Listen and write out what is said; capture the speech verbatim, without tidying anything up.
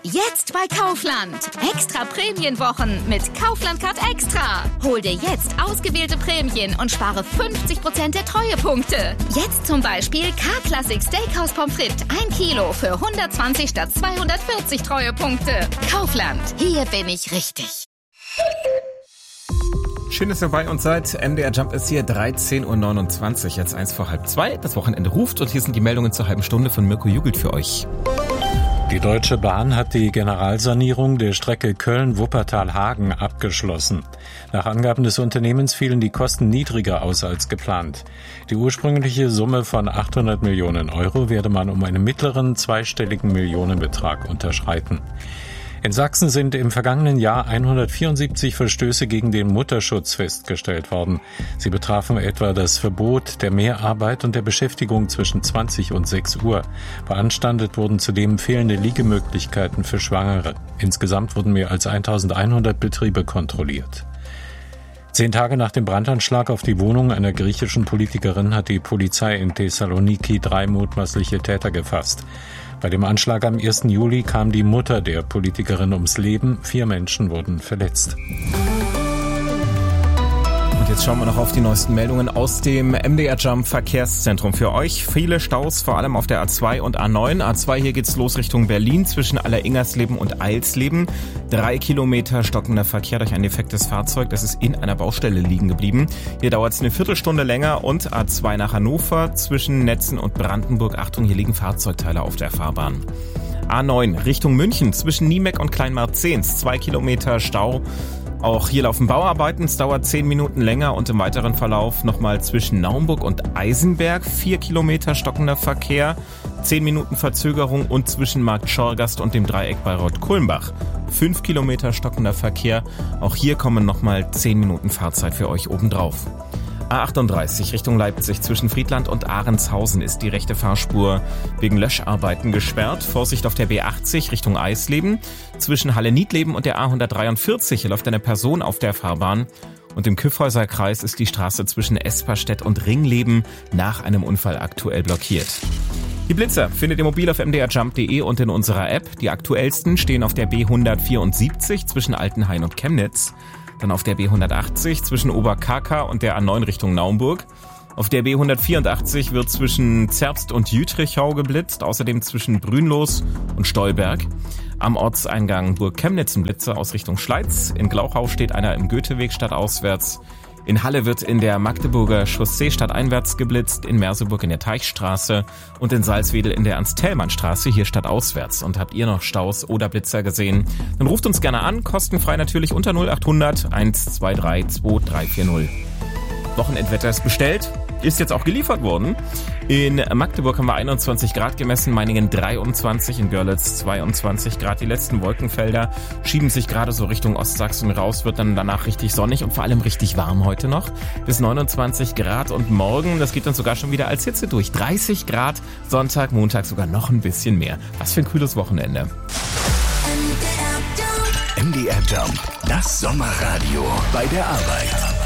Jetzt bei Kaufland. Extra Prämienwochen mit Kaufland Card Extra. Hol dir jetzt ausgewählte Prämien und spare fünfzig Prozent der Treuepunkte. Jetzt zum Beispiel K-Classic Steakhouse Pommes frites ein Kilo für hundertzwanzig statt zweihundertvierzig Treuepunkte. Kaufland. Hier bin ich richtig. Schön, dass ihr bei uns seid. M D R Jump ist hier, dreizehn Uhr neunundzwanzig, jetzt eins vor halb zwei. Das Wochenende ruft und hier sind die Meldungen zur halben Stunde von Mirko Jugelt für euch. Die Deutsche Bahn hat die Generalsanierung der Strecke Köln-Wuppertal-Hagen abgeschlossen. Nach Angaben des Unternehmens fielen die Kosten niedriger aus als geplant. Die ursprüngliche Summe von achthundert Millionen Euro werde man um einen mittleren zweistelligen Millionenbetrag unterschreiten. In Sachsen sind im vergangenen Jahr hundertvierundsiebzig Verstöße gegen den Mutterschutz festgestellt worden. Sie betrafen etwa das Verbot der Mehrarbeit und der Beschäftigung zwischen zwanzig und sechs Uhr. Beanstandet wurden zudem fehlende Liegemöglichkeiten für Schwangere. Insgesamt wurden mehr als eintausendeinhundert Betriebe kontrolliert. Zehn Tage nach dem Brandanschlag auf die Wohnung einer griechischen Politikerin hat die Polizei in Thessaloniki drei mutmaßliche Täter gefasst. Bei dem Anschlag am ersten Juli kam die Mutter der Politikerin ums Leben. Vier Menschen wurden verletzt. Und jetzt schauen wir noch auf die neuesten Meldungen aus dem M D R Jump Verkehrszentrum für euch. Viele Staus, vor allem auf der A zwei und A neun. A zwei, hier geht's los Richtung Berlin zwischen Alleringersleben und Eilsleben. Drei Kilometer stockender Verkehr durch ein defektes Fahrzeug. Das ist in einer Baustelle liegen geblieben. Hier dauert es eine Viertelstunde länger. Und A zwei nach Hannover zwischen Netzen und Brandenburg. Achtung, hier liegen Fahrzeugteile auf der Fahrbahn. A neun Richtung München zwischen Niemeck und Kleinmarzens. Zwei Kilometer Stau. Auch hier laufen Bauarbeiten, es dauert zehn Minuten länger und im weiteren Verlauf nochmal zwischen Naumburg und Eisenberg vier Kilometer stockender Verkehr, zehn Minuten Verzögerung und zwischen Markt Schorgast und dem Dreieck bei Rott-Kulmbach fünf Kilometer stockender Verkehr. Auch hier kommen nochmal zehn Minuten Fahrzeit für euch obendrauf. A achtunddreißig Richtung Leipzig zwischen Friedland und Ahrenshausen ist die rechte Fahrspur wegen Löscharbeiten gesperrt. Vorsicht auf der B achtzig Richtung Eisleben. Zwischen Halle-Niedleben und der A hundertdreiundvierzig läuft eine Person auf der Fahrbahn. Und im Kyffhäuser-Kreis ist die Straße zwischen Esperstedt und Ringleben nach einem Unfall aktuell blockiert. Die Blitzer findet ihr mobil auf m d r jump punkt d e und in unserer App. Die aktuellsten stehen auf der B hundertvierundsiebzig zwischen Altenhain und Chemnitz. Dann auf der B hundertachtzig zwischen Oberkaka und der A neun Richtung Naumburg. Auf der B hundertvierundachtzig wird zwischen Zerbst und Jütrichau geblitzt, außerdem zwischen Brünlos und Stolberg. Am Ortseingang Burg Chemnitz ein Blitzer aus Richtung Schleiz. In Glauchau steht einer im Goetheweg stadtauswärts. In Halle wird in der Magdeburger Chaussee stadteinwärts geblitzt, in Merseburg in der Teichstraße und in Salzwedel in der Ernst-Thälmann-Straße hier stadtauswärts. Und habt ihr noch Staus oder Blitzer gesehen? Dann ruft uns gerne an, kostenfrei natürlich unter null achthundert eins zwei drei zwei drei vier null. Wochenendwetter ist bestellt, ist jetzt auch geliefert worden. In Magdeburg haben wir einundzwanzig Grad gemessen, Meiningen dreiundzwanzig, in Görlitz zweiundzwanzig Grad. Die letzten Wolkenfelder schieben sich gerade so Richtung Ostsachsen raus, wird dann danach richtig sonnig und vor allem richtig warm heute noch. Bis neunundzwanzig Grad und morgen, das geht dann sogar schon wieder als Hitze durch. dreißig Grad, Sonntag, Montag sogar noch ein bisschen mehr. Was für ein cooles Wochenende. M D R Jump, das Sommerradio bei der Arbeit.